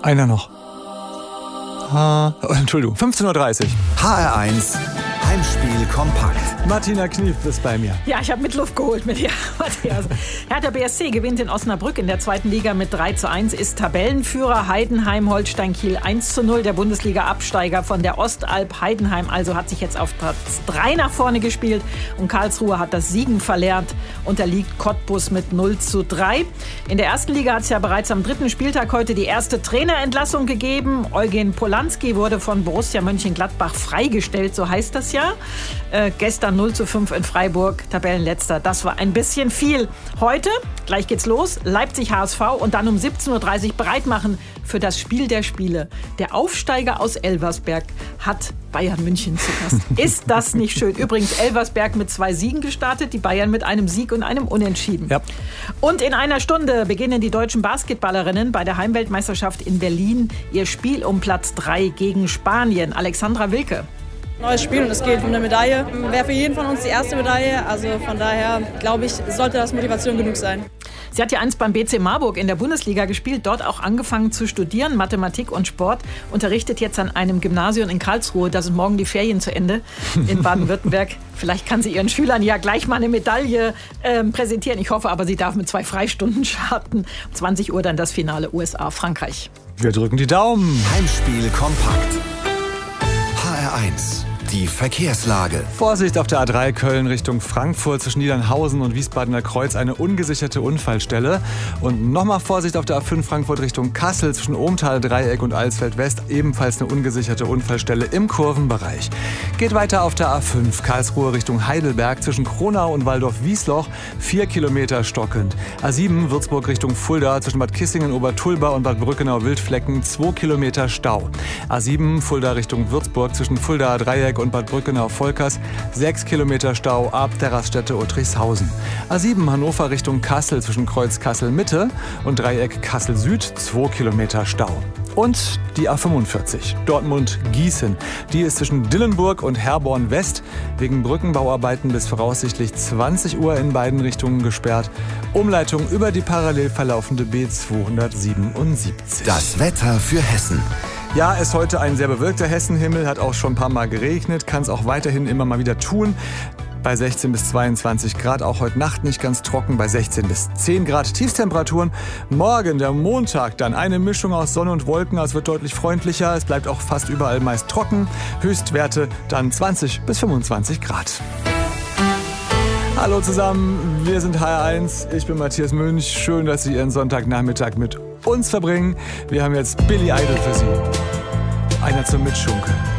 Einer noch. Entschuldigung, 15:30 Uhr. HR1 Heimspiel kompakt. Martina Knief ist bei mir. Ja, ich habe mit Luft geholt mit dir, Matthias. Hertha BSC gewinnt in Osnabrück in der 2. Liga mit 3:1, ist Tabellenführer. Heidenheim, Holstein Kiel 1:0. Der Bundesliga-Absteiger von der Ostalb Heidenheim also hat sich jetzt auf Platz 3 nach vorne gespielt. Und Karlsruhe hat das Siegen verlernt, unterliegt Cottbus mit 0:3. In der 1. Liga hat es ja bereits am 3. Spieltag heute die erste Trainerentlassung gegeben. Eugen Polanski wurde von Borussia Mönchengladbach freigestellt, so heißt das ja. Gestern 0:5 in Freiburg, Tabellenletzter. Das war ein bisschen viel. Heute, gleich geht's los, Leipzig HSV und dann um 17:30 Uhr bereit machen für das Spiel der Spiele. Der Aufsteiger aus Elversberg hat Bayern München zu Gast. Ist das nicht schön? Übrigens Elversberg mit 2 Siegen gestartet, die Bayern mit einem Sieg und einem Unentschieden. Ja. Und in einer Stunde beginnen die deutschen Basketballerinnen bei der Heimweltmeisterschaft in Berlin ihr Spiel um Platz 3 gegen Spanien. Alexandra Wilke. Neues Spiel und es geht um eine Medaille. Wäre für jeden von uns die erste Medaille. Also von daher, glaube ich, sollte das Motivation genug sein. Sie hat ja einst beim BC Marburg in der Bundesliga gespielt, dort auch angefangen zu studieren, Mathematik und Sport, unterrichtet jetzt an einem Gymnasium in Karlsruhe. Da sind morgen die Ferien zu Ende in Baden-Württemberg. Vielleicht kann sie ihren Schülern ja gleich mal eine Medaille präsentieren. Ich hoffe aber, sie darf mit 2 Freistunden starten. Um 20 Uhr dann das Finale USA-Frankreich. Wir drücken die Daumen. Heimspiel kompakt. HR1, die Verkehrslage. Vorsicht auf der A3 Köln Richtung Frankfurt zwischen Niedernhausen und Wiesbadener Kreuz, eine ungesicherte Unfallstelle. Und nochmal Vorsicht auf der A5 Frankfurt Richtung Kassel zwischen Ohmtal, Dreieck und Alsfeld West, ebenfalls eine ungesicherte Unfallstelle im Kurvenbereich. Geht weiter auf der A5 Karlsruhe Richtung Heidelberg zwischen Kronau und Waldorf-Wiesloch, 4 Kilometer stockend. A7 Würzburg Richtung Fulda zwischen Bad Kissingen, Obertulba und Bad Brückenau-Wildflecken, 2 Kilometer Stau. A7 Fulda Richtung Würzburg zwischen Fulda, Dreieck und Bad Brückenau-Volkers, 6 Kilometer Stau ab der Raststätte Uttrichshausen. A7 Hannover Richtung Kassel zwischen Kreuz Kassel-Mitte und Dreieck Kassel-Süd, 2 Kilometer Stau. Und die A45 Dortmund-Gießen. Die ist zwischen Dillenburg und Herborn West wegen Brückenbauarbeiten bis voraussichtlich 20 Uhr in beiden Richtungen gesperrt. Umleitung über die parallel verlaufende B277. Das Wetter für Hessen. Ja, ist heute ein sehr bewölkter Hessenhimmel, hat auch schon ein paar Mal geregnet, kann es auch weiterhin immer mal wieder tun. Bei 16 bis 22 Grad, auch heute Nacht nicht ganz trocken, bei 16 bis 10 Grad Tiefstemperaturen. Morgen, der Montag, dann eine Mischung aus Sonne und Wolken, es wird deutlich freundlicher, es bleibt auch fast überall meist trocken. Höchstwerte dann 20 bis 25 Grad. Hallo zusammen, wir sind HR1, ich bin Matthias Münch. Schön, dass Sie Ihren Sonntagnachmittag mit uns verbringen. Wir haben jetzt Billy Idol für Sie. Einer zum Mitschunkeln.